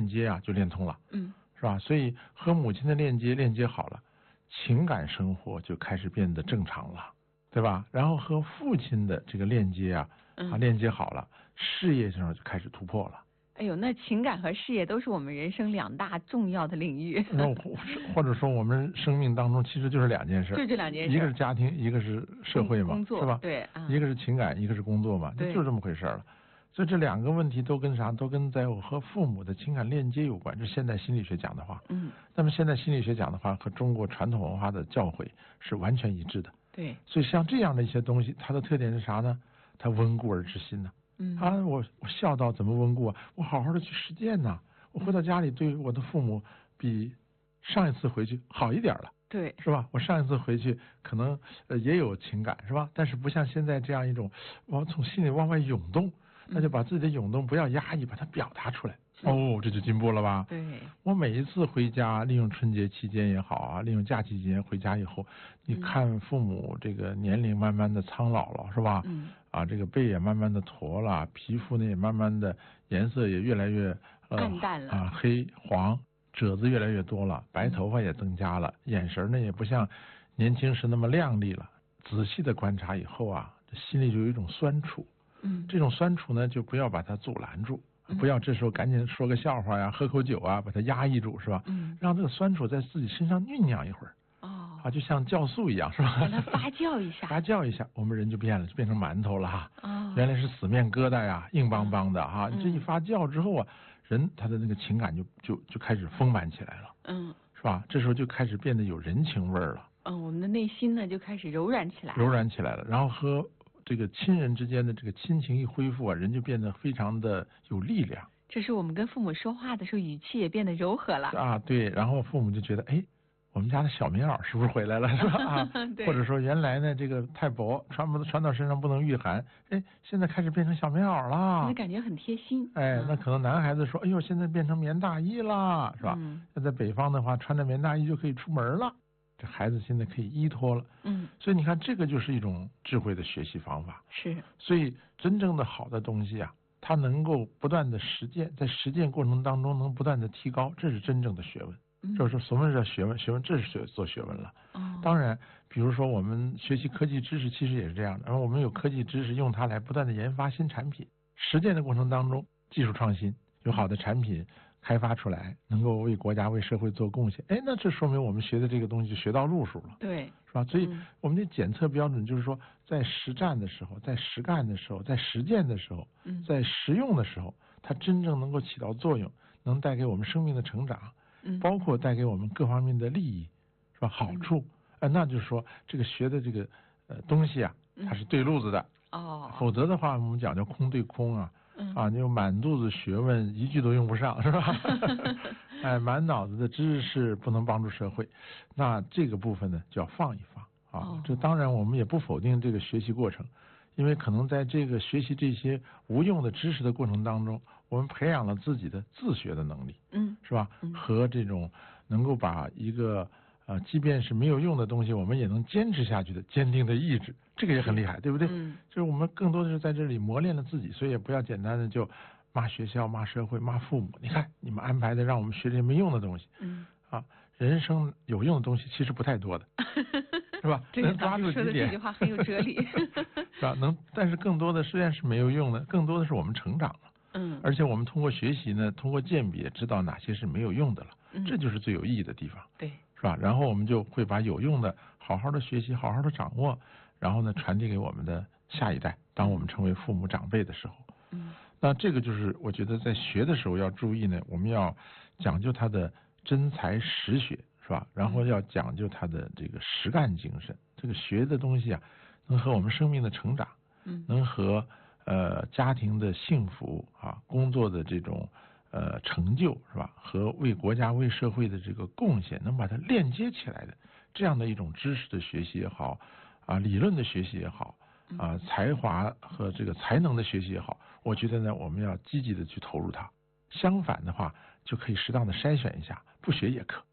接啊就连通了，是吧？所以和母亲的链接好了，情感生活就开始变得正常了，对吧？然后和父亲的这个链接啊，链接好了，事业上就开始突破了。 哎呦，那情感和事业都是我们人生2大重要的领域。 或者说我们生命当中其实就是2件事， 就这2件事， 一个是家庭，一个是社会嘛， 工作是吧？ 对， 一个是情感，一个是工作嘛， 对， 就这么回事了。所以这2个问题都跟啥？都跟在我和父母的情感链接有关。这是现代心理学讲的话。那么现代心理学讲的话和中国传统文化的教诲是完全一致的。 对。 所以像这样的一些东西，它的特点是啥呢？它温故而知新呢。我孝道怎么温故啊？我好好的去实践呐。我回到家里对我的父母比上一次回去好一点了。 对， 是吧？我上一次回去可能也有情感，是吧？但是不像现在这样一种从心里往外涌动，那就把自己的涌动不要压抑，把它表达出来。这就进步了吧？ 对，我每一次回家，利用春节期间也好啊，利用假期期间回家以后，你看父母这个年龄慢慢的苍老了，是吧？这个背也慢慢的驼了，皮肤呢也慢慢的颜色也越来越暗淡了黑黄，褶子越来越多了，白头发也增加了，眼神呢也不像年轻时那么亮丽了。仔细的观察以后啊，这心里就有一种酸楚。这种酸楚呢，就不要把它阻拦住。不要这时候赶紧说个笑话呀，喝口酒啊，把它压抑住，是吧？让这个酸楚在自己身上酝酿一会儿。就像酵素一样，是吧？ 让它发酵一下。 发酵一下，我们人就变了，就变成馒头了哈。原来是死面疙瘩呀，硬邦邦的哈。这一发酵之后啊，人他的那个情感就开始丰满起来了。是吧？这时候就开始变得有人情味儿了。 我们的内心呢就开始柔软起来了。然后和这个亲人之间的这个亲情一恢复啊，人就变得非常的有力量。 这是我们跟父母说话的时候语气也变得柔和了。 对，然后父母就觉得我们家的小棉袄是不是回来了，是吧？或者说原来呢这个太薄，穿到身上不能御寒，现在开始变成小棉袄了， 那感觉很贴心。 那可能男孩子说，现在变成棉大衣了，是吧？在北方的话，穿着棉大衣就可以出门了。这孩子现在可以依托了。所以你看，这个就是一种智慧的学习方法。 是。所以真正的好的东西啊，它能够不断的实践，在实践过程当中能不断的提高，这是真正的学问。就是说什么叫学问？学问这是做学问了。当然，比如说我们学习科技知识，其实也是这样的。然后我们有科技知识，用它来不断的研发新产品，实践的过程当中，技术创新，有好的产品开发出来，能够为国家为社会做贡献。那这说明我们学的这个东西就学到路数了。 对， 是吧？所以我们的检测标准就是说，在实战的时候，在实干的时候，在实践的时候，在实用的时候，它真正能够起到作用，能带给我们生命的成长。包括带给我们各方面的利益，是吧？好处，那就是说这个学的这个东西啊，它是对路子的。否则的话，我们讲叫空对空啊。你有满肚子学问，一句都用不上，是吧？满脑子的知识不能帮助社会，那这个部分呢就要放一放。这当然我们也不否定这个学习过程。因为可能在这个学习这些无用的知识的过程当中，我们培养了自己的自学的能力，是吧？和这种能够把一个即便是没有用的东西，我们也能坚持下去的坚定的意志，这个也很厉害，对不对？就是我们更多的是在这里磨练了自己，所以也不要简单的就骂学校、骂社会、骂父母。你看你们安排的让我们学这些没用的东西，人生有用的东西其实不太多的。是吧？能抓住几点？ 这句话很有哲理， 是吧？但是更多的虽然是没有用的，更多的是我们成长了。而且我们通过学习呢，通过鉴别，知道哪些是没有用的了。这就是最有意义的地方。 对， 是吧？然后我们就会把有用的好好的学习，好好的掌握，然后呢传递给我们的下一代。当我们成为父母长辈的时候，那这个就是我觉得在学的时候要注意呢，我们要讲究它的真才实学。是吧？然后要讲究他的这个实干精神，这个学的东西啊，能和我们生命的成长，能和家庭的幸福啊，工作的这种成就，是吧？和为国家为社会的这个贡献，能把它链接起来的这样的一种知识的学习也好理论的学习也好才华和这个才能的学习也好，我觉得呢，我们要积极的去投入它。相反的话，就可以适当的筛选一下，不学也可。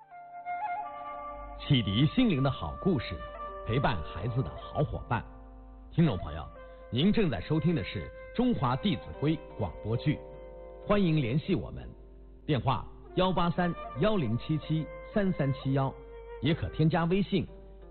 启迪心灵的好故事，陪伴孩子的好伙伴。听众朋友，您正在收听的是中华弟子规广播剧，欢迎联系我们电话183-1077-3371，也可添加微信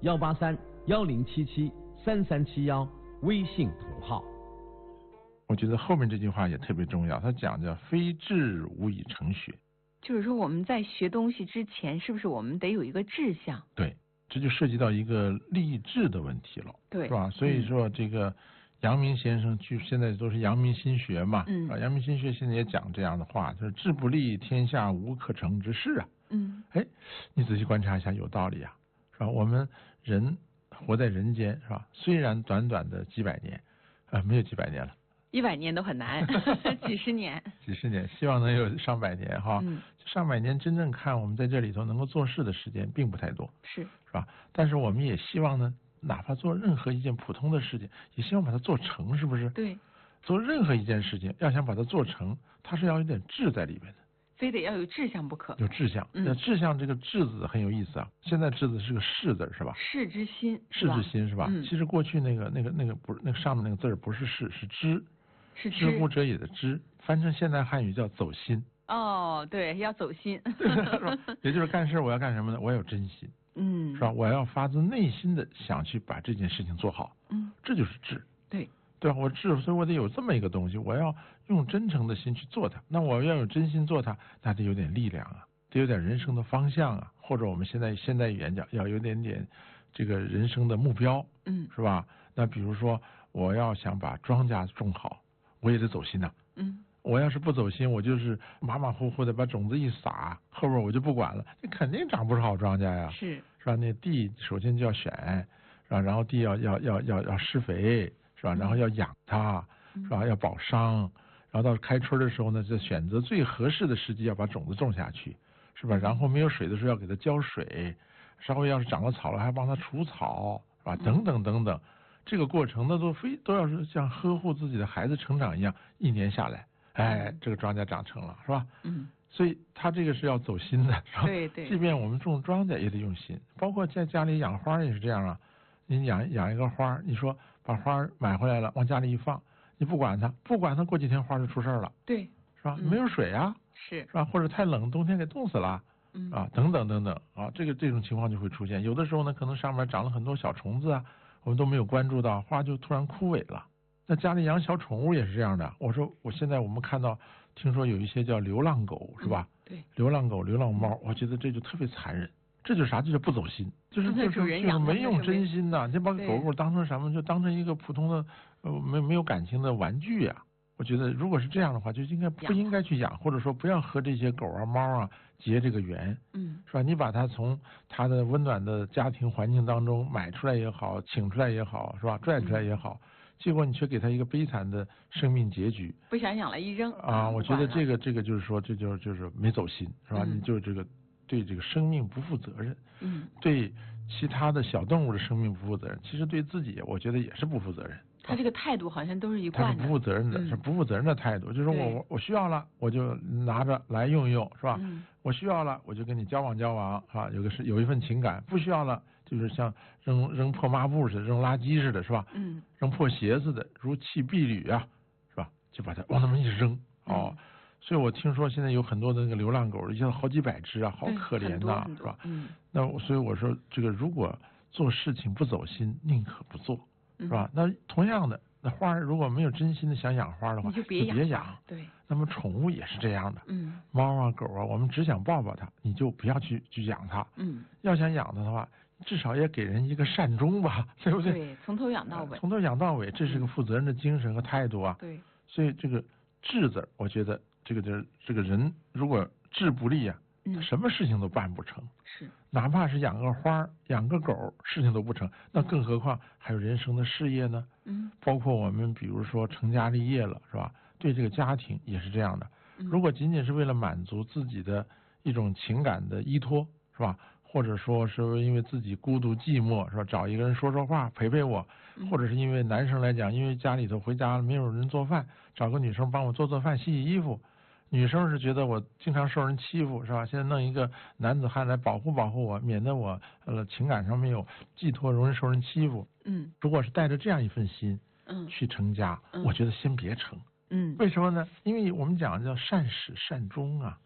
183-1077-3371，微信同号。 我觉得后面这句话也特别重要，他讲叫非志无以成学。 就是说我们在学东西之前，是不是我们得有一个志向？ 对，这就涉及到一个立志的问题了， 对， 是吧？所以说这个阳明先生现在都是阳明心学嘛，阳明心学现在也讲这样的话，就是志不立，天下无可成之事啊。哎，你仔细观察一下，有道理啊，是吧？我们人活在人间，是吧？虽然短短的几百年，没有几百年了。 100年都很难，几十年， 希望能有上百年哈。上百年真正看我们在这里头能够做事的时间并不太多，是吧？但是我们也希望呢，哪怕做任何一件普通的事情，也希望把它做成，是不是？ 对。 做任何一件事情，要想把它做成，它是要有点志在里边的， 非得要有志向不可。 有志向，那志向这个志字很有意思啊。现在志字是个士字是吧？ 士之心， 士之心是吧？其实过去那个不是那个上面那个字不是士，是知。 是知乎者也的知，翻成现代汉语叫走心。 哦，对，要走心。 也就是干事我要干什么呢？我要有真心，是吧？我要发自内心的想去把这件事情做好，这就是志。对吧？我志，所以我得有这么一个东西，我要用真诚的心去做它。那我要有真心做它，那得有点力量啊，得有点人生的方向啊，或者我们现代语言讲要有点这个人生的目标，是吧？那比如说我要想把庄稼种好。我也得走心呐，我要是不走心，我就是马马虎虎的把种子一撒，后边我就不管了，你肯定长不出好庄稼呀，是吧？那地首先就要选，是吧？然后地要施肥，是吧？然后要养它，是吧？要保墒，然后到开春的时候呢，就选择最合适的时机要把种子种下去，是吧？然后没有水的时候要给它浇水，稍微要是长了草了还帮它除草，是吧？等等等等。这个过程呢，都要是像呵护自己的孩子成长一样，一年下来，哎，这个庄稼长成了，是吧？所以他这个是要走心的，是吧？对。即便我们种庄稼也得用心，包括在家里养花也是这样啊。你养一个花，你说把花买回来了，往家里一放，你不管它，过几天花就出事了，对，是吧？没有水啊，是吧？或者太冷，冬天给冻死了，等等等等啊，这种情况就会出现。有的时候呢，可能上面长了很多小虫子啊。我们都没有关注到，花就突然枯萎了。那家里养小宠物也是这样的。我说，现在我们听说有一些叫流浪狗，是吧？对，流浪狗、流浪猫，我觉得这就特别残忍。这就是啥？就是不走心，就是没用真心呐。你把狗狗当成什么？就当成一个普通的没有感情的玩具呀。我觉得如果是这样的话，就不应该去养，或者说不要和这些狗啊、猫啊结这个缘，是吧？你把它从它的温暖的家庭环境当中买出来也好，请出来也好，是吧？拽出来也好，结果你却给它一个悲惨的生命结局， 不想养了，一扔啊！我觉得这个就是说，这就是没走心，是吧？你就这个对这个生命不负责任，对其他的小动物的生命不负责任，其实对自己，我觉得也是不负责任。 他这个态度好像都是一贯的， 他是不负责任的，是不负责任的态度，就是我需要了我就拿着来用一用，是吧？我需要了我就跟你交往交往啊，有一份情感，不需要了就是像扔破抹布似的，扔垃圾似的，是吧？扔破鞋似的，如弃敝履啊，是吧？就把它往那么一扔哦。所以我听说现在有很多的那个流浪狗，要好几百只啊，好可怜呐，是吧？那所以我说这个如果做事情不走心，宁可不做。是吧？那同样的，那花如果没有真心的想养花的话，就别养。对。那么宠物也是这样的。猫啊狗啊，我们只想抱抱它，你就不要去养它。要想养它的话，至少也给人一个善终吧，对不对？ 对，从头养到尾。 从头养到尾，这是个负责任的精神和态度啊。对。所以这个志字，我觉得这个人如果志不立啊，什么事情都办不成。是。哪怕是养个花养个狗，事情都不成，那更何况还有人生的事业呢？包括我们比如说成家立业了，是吧？对这个家庭也是这样的。如果仅仅是为了满足自己的一种情感的依托，是吧？或者说是因为自己孤独寂寞，是吧？找一个人说说话陪陪我，或者是因为男生来讲，因为家里头回家了没有人做饭，找个女生帮我做饭、洗洗衣服。女生是觉得我经常受人欺负，是吧？现在弄一个男子汉来保护我，免得我情感上没有寄托，容易受人欺负。如果是带着这样一份心，去成家，我觉得先别成。为什么呢？因为我们讲叫善始善终啊。